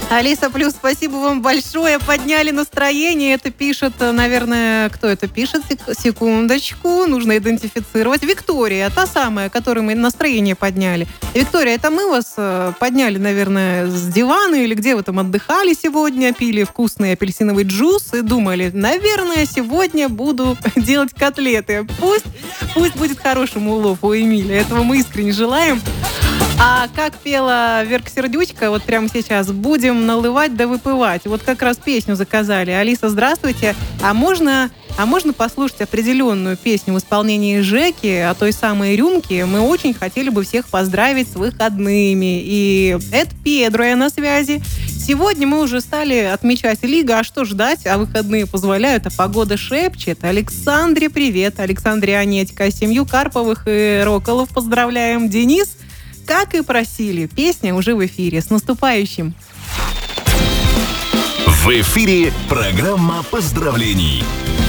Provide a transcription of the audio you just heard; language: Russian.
Алиса Плюс, спасибо вам большое. Подняли настроение. Это пишет, наверное, кто это пишет? Секундочку. Нужно идентифицировать. Виктория, та самая, которой мы настроение подняли. Виктория, это мы вас подняли, наверное, с дивана или где вы там отдыхали сегодня, пили вкусный апельсиновый джус и думали, наверное, сегодня буду делать котлеты. Пусть будет хорошим улов у Эмиля. Этого мы искренне желаем. А как пела Верка Сердючка, вот прямо сейчас, будем наливать да выпивать. Вот как раз песню заказали. Алиса, здравствуйте. А можно послушать определенную песню в исполнении Жеки о той самой рюмке? Мы очень хотели бы всех поздравить с выходными. И это Педро на связи. Сегодня мы уже стали отмечать Лига. А что ждать? А выходные позволяют, а погода шепчет. Александре привет. Александре Анетька. Семью Карповых и Роколов поздравляем. Денис, как и просили, песня уже в эфире. С наступающим! В эфире программа поздравлений.